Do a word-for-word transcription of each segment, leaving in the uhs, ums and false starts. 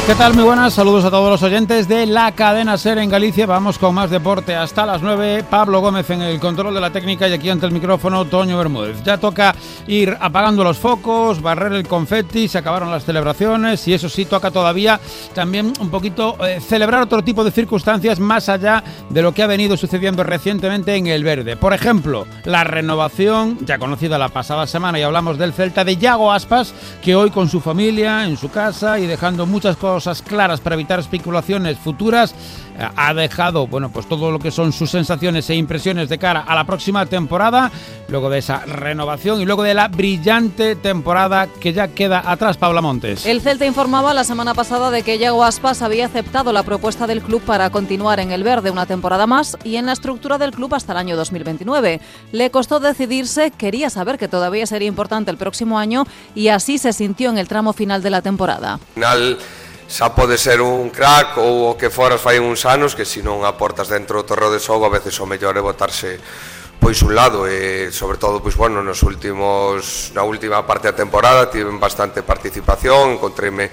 ¿Qué tal? Muy buenas, saludos a todos los oyentes de la cadena SER en Galicia. Vamos con más deporte hasta las nueve. Pablo Gómez en el control de la técnica y aquí ante el micrófono Toño Bermúdez. Ya toca ir apagando los focos, barrer el confeti, se acabaron las celebraciones y eso sí, toca todavía también un poquito eh, celebrar otro tipo de circunstancias más allá de lo que ha venido sucediendo recientemente en el verde. Por ejemplo, la renovación, ya conocida la pasada semana y hablamos del Celta, de Yago Aspas, que hoy con su familia, en su casa y dejando muchas cosas claras para evitar especulaciones futuras, ha dejado, bueno, pues todo lo que son sus sensaciones e impresiones de cara a la próxima temporada, luego de esa renovación y luego de la brillante temporada que ya queda atrás. Paula Montes. El Celta informaba la semana pasada de que Yago Aspas había aceptado la propuesta del club para continuar en el verde una temporada más y en la estructura del club hasta el año dos mil veintinueve. Le costó decidirse, quería saber que todavía sería importante el próximo año y así se sintió en el tramo final de la temporada. Final xa pode ser un crack ou o que foras fai uns anos, que se non aportas dentro do terreo de xogo, a veces o mellor é botarse pois un lado, e sobre todo pois bueno, nos últimos na última parte da temporada tiven bastante participación, encontreime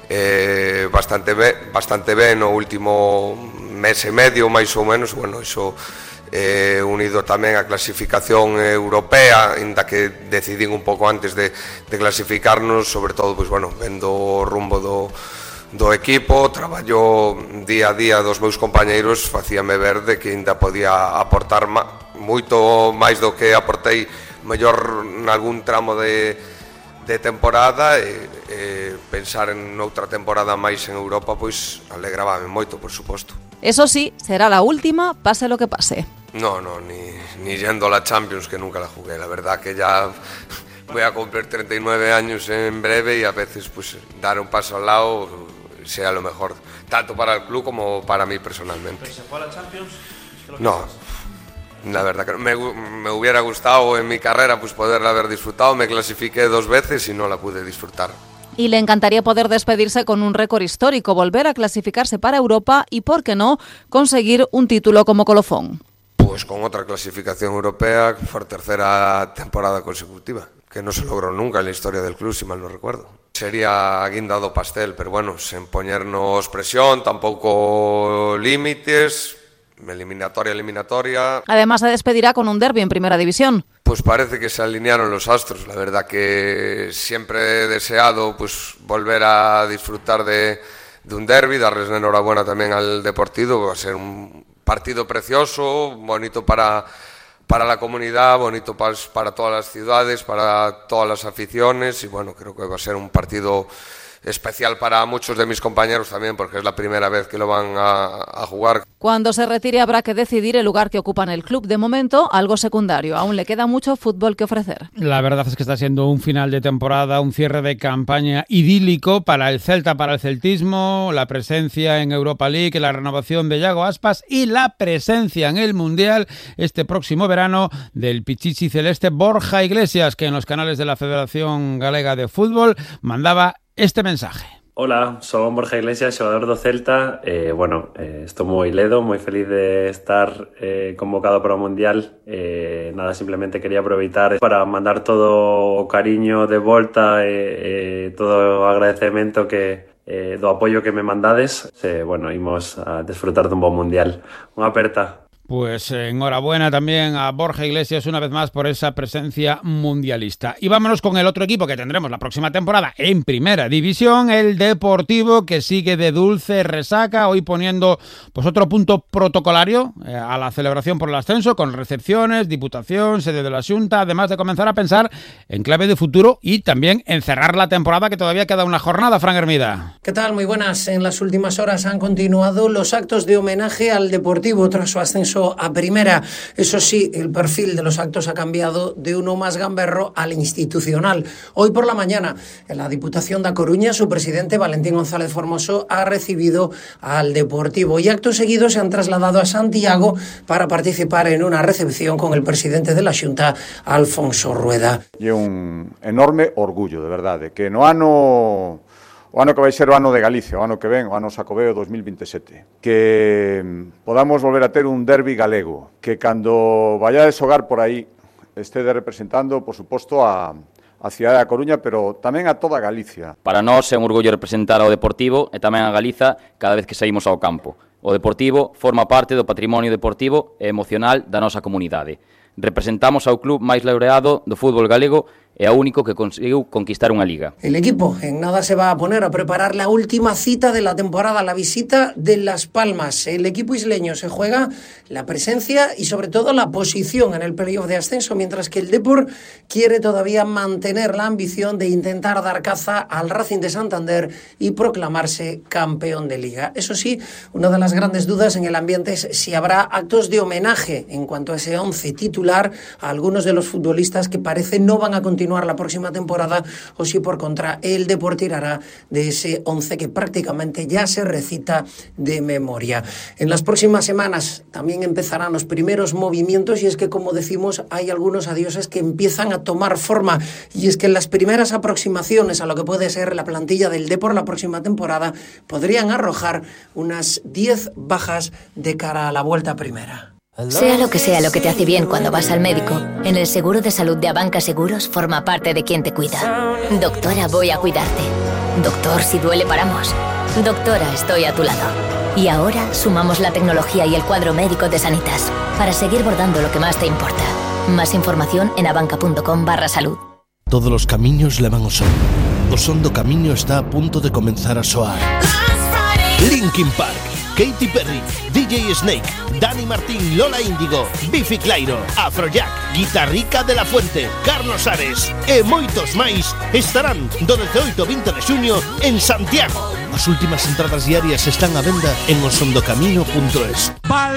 eh, bastante ben, bastante ben no último mes e medio máis ou menos, bueno, iso eh, unido tamén á clasificación europea, inda que decidín un pouco antes de, de clasificarnos, sobre todo pois bueno, vendo o rumbo do do equipo, traballo día a día dos meus compañeiros, facíame ver de que ainda podía aportar ma, moito máis do que aportei mellor nalgún tramo de, de temporada e, e pensar en outra temporada máis en Europa pois alegrabame moito, por suposto. Eso sí, será la última, pase lo que pase. No, no, ni, ni yendo a la Champions, que nunca la jugué, la verdad que ya voy a cumplir treinta y nueve años en breve y a veces pues dar un paso al lado sea lo mejor, tanto para el club como para mí personalmente. ¿Pero se fue a la Champions? No, la verdad que me, me hubiera gustado en mi carrera pues poderla haber disfrutado, me clasifiqué dos veces y no la pude disfrutar. Y le encantaría poder despedirse con un récord histórico, volver a clasificarse para Europa y, por qué no, conseguir un título como colofón. Pues con otra clasificación europea por tercera temporada consecutiva, que no se logró nunca en la historia del club, si mal no recuerdo. Sería guindado pastel, pero bueno, sin ponernos presión, tampoco límites, eliminatoria, eliminatoria. Además se despedirá con un derbi en Primera División. Pues parece que se alinearon los astros, la verdad que siempre he deseado pues volver a disfrutar de, de un derbi, darles la enhorabuena también al Deportivo, va a ser un partido precioso, bonito para... para la comunidad, bonito para, para todas las ciudades, para todas las aficiones y bueno, creo que va a ser un partido especial para muchos de mis compañeros también porque es la primera vez que lo van a, a jugar. Cuando se retire habrá que decidir el lugar que ocupa en el club. De momento, algo secundario. Aún le queda mucho fútbol que ofrecer. La verdad es que está siendo un final de temporada, un cierre de campaña idílico para el Celta, para el celtismo, la presencia en Europa League, la renovación de Yago Aspas y la presencia en el Mundial este próximo verano del pichichi celeste Borja Iglesias, que en los canales de la Federación Galega de Fútbol mandaba este mensaje. Hola, son Borja Iglesias, xogador do Celta. Eh, bueno, eh, estou moi ledo, moi feliz de estar eh, convocado para o Mundial. Eh, nada, simplemente quería aproveitar para mandar todo o cariño de volta e eh, eh, todo o agradecemento que eh, do apoio que me mandades. Eh, bueno, imos a desfrutar dun bon Mundial. Unha aperta. Pues enhorabuena también a Borja Iglesias una vez más por esa presencia mundialista. Y vámonos con el otro equipo que tendremos la próxima temporada en Primera División, el Deportivo, que sigue de dulce resaca, hoy poniendo pues otro punto protocolario eh, a la celebración por el ascenso, con recepciones, diputación, sede de la Xunta, además de comenzar a pensar en clave de futuro y también en cerrar la temporada, que todavía queda una jornada. Fran Hermida. ¿Qué tal? Muy buenas. En las últimas horas han continuado los actos de homenaje al Deportivo tras su ascenso a Primera. Eso sí, el perfil de los actos ha cambiado de uno más gamberro al institucional. Hoy por la mañana, en la Diputación da Coruña, su presidente, Valentín González Formoso, ha recibido al Deportivo y acto seguido se han trasladado a Santiago para participar en una recepción con el presidente de la Xunta, Alfonso Rueda. É un enorme orgullo, de verdade, que no ano o ano que vai ser o ano de Galicia, o ano que ven, o ano Xacobeo dos mil veintisiete, que podamos volver a ter un derbi galego, que cando vayades xogar por aí estede representando, por suposto, a, a cidade da Coruña, pero tamén a toda Galicia. Para nós é un orgullo representar ao Deportivo e tamén a Galiza cada vez que saímos ao campo. O Deportivo forma parte do patrimonio deportivo e emocional da nosa comunidade. Representamos ao club máis laureado do fútbol galego e ao único que conseguiu conquistar unha liga. El equipo en nada se va a poner a preparar la última cita de la temporada, la visita de Las Palmas. El equipo isleño se juega la presencia y sobre todo la posición en el playoff de ascenso, mientras que el Depor quiere todavía mantener la ambición de intentar dar caza al Racing de Santander y proclamarse campeón de liga. Eso sí, una de las grandes dudas en el ambiente es si habrá actos de homenaje en cuanto a ese once titular a algunos de los futbolistas que parece no van a continuar la próxima temporada, o si por contra el Depor tirará de ese once que prácticamente ya se recita de memoria. En las próximas semanas también empezarán los primeros movimientos, y es que, como decimos, hay algunos adioses que empiezan a tomar forma, y es que las primeras aproximaciones a lo que puede ser la plantilla del Depor la próxima temporada podrían arrojar unas diez bajas de cara a la vuelta primera. Sea lo que sea lo que te hace bien cuando vas al médico, en el seguro de salud de Abanca Seguros forma parte de quien te cuida. Doctora, voy a cuidarte. Doctor, si duele paramos. Doctora, estoy a tu lado. Y ahora sumamos la tecnología y el cuadro médico de Sanitas para seguir bordando lo que más te importa. Más información en abanca.com barra salud. Todos los camiños levan ao son. O son do camiño está a punto de comenzar a soar. Linkin Park, Katy Perry, D J Snake, Dani Martín, Lola Índigo, Bifi Clyro, Afrojack, Guitarrica de la Fuente, Carlos Ares e moitos máis estarán do dezaoito ao vinte de xuño en Santiago. As últimas entradas diarias están á venda en osondocamino punto es.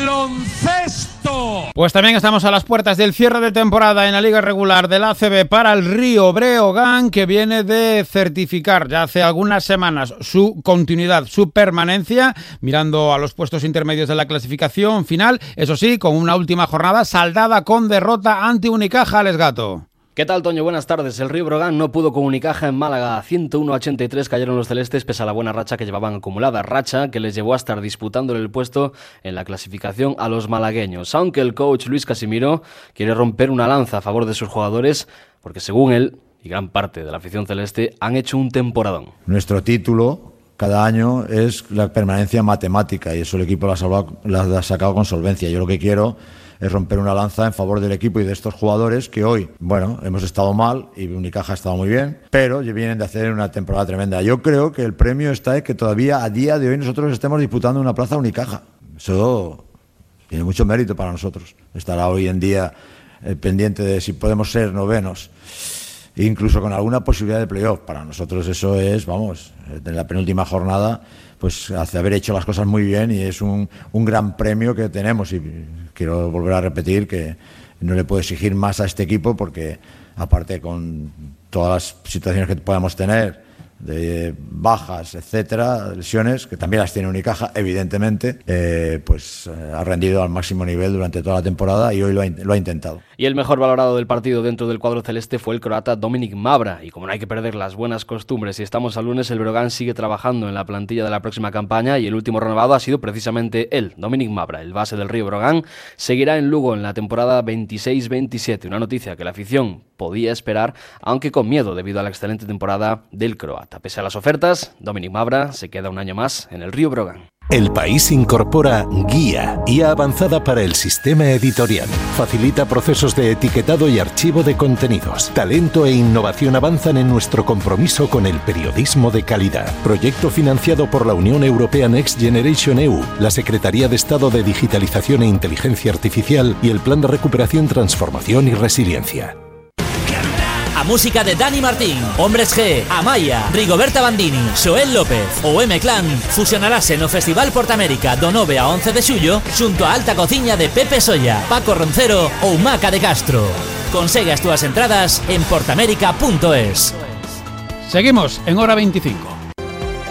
¡Baloncesto! Pues también estamos a las puertas del cierre de temporada en la Liga Regular del A C B para el Río Breogán, que viene de certificar ya hace algunas semanas su continuidad, su permanencia, mirando a los puestos intermedios de la clasificación final, eso sí, con una última jornada saldada con derrota ante Unicaja. Alex Gato. ¿Qué tal, Toño? Buenas tardes. El Río Breogán no pudo con Unicaja en Málaga. ciento uno a ochenta y tres cayeron los celestes pese a la buena racha que llevaban acumulada. Racha que les llevó a estar disputándole el puesto en la clasificación a los malagueños. Aunque el coach Luis Casimiro quiere romper una lanza a favor de sus jugadores, porque según él, y gran parte de la afición celeste, han hecho un temporadón. Nuestro título cada año es la permanencia matemática, y eso el equipo lo ha, salvado, lo ha sacado con solvencia. Yo lo que quiero es romper una lanza en favor del equipo y de estos jugadores que hoy, bueno, hemos estado mal y Unicaja ha estado muy bien, pero vienen de hacer una temporada tremenda. Yo creo que el premio está en que todavía a día de hoy nosotros estemos disputando una plaza Unicaja. Eso tiene mucho mérito para nosotros. Estará hoy en día eh, pendiente de si podemos ser novenos, incluso con alguna posibilidad de playoff. Para nosotros eso es, vamos, en la penúltima jornada, pues hace haber hecho las cosas muy bien, y es un, un gran premio que tenemos. Y quiero volver a repetir que no le puedo exigir más a este equipo, porque aparte con todas las situaciones que podamos tener de bajas, etcétera, lesiones, que también las tiene Unicaja, evidentemente, eh, pues eh, ha rendido al máximo nivel durante toda la temporada, y hoy lo ha, lo ha intentado. Y el mejor valorado del partido dentro del cuadro celeste fue el croata Dominik Mavra, y como no hay que perder las buenas costumbres y estamos al lunes, el Breogán sigue trabajando en la plantilla de la próxima campaña, y el último renovado ha sido precisamente él, Dominik Mavra, el base del Río Breogán. Seguirá en Lugo en la temporada veintiséis veintisiete, una noticia que la afición podía esperar, aunque con miedo debido a la excelente temporada del croata. Pese a las ofertas, Dominik Mavra se queda un año más en el Río Breogán. El País incorpora Guía, I A avanzada para el sistema editorial. Facilita procesos de etiquetado y archivo de contenidos. Talento e innovación avanzan en nuestro compromiso con el periodismo de calidad. Proyecto financiado por la Unión Europea Next Generation E U, la Secretaría de Estado de Digitalización e Inteligencia Artificial y el Plan de Recuperación, Transformación y Resiliencia. A música de Dani Martín, Hombres G, Amaya, Rigoberta Bandini, Xoel López ou M-Clan fusionarase no Festival Portamérica do nove a once de xullo xunto a Alta Cociña de Pepe Solla, Paco Roncero ou Maca de Castro. Consegue as túas entradas en portamérica punto es. Seguimos en Hora veinticinco.